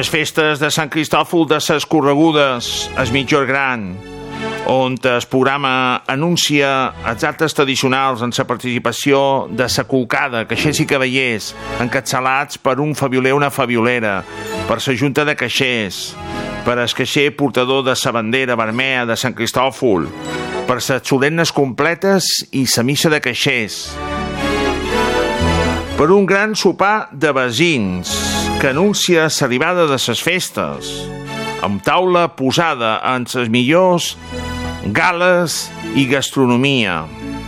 ses festes de Sant Cristòfol de ses Corregudes, es Migjorn Gran, on el programa anuncia els actes tradicionals en la participació de sa colcada, caixers i cavallers, encapçalats per un fabioler o una fabiolera, per sa junta de caixers, per el caixer portador de sa bandera vermella de Sant Cristòfol, per ses solemnes completes i sa missa de caixers, per un gran sopar de veïns que anuncia l'arribada de ses festes, amb taula posada en ses millors gales i gastronomia.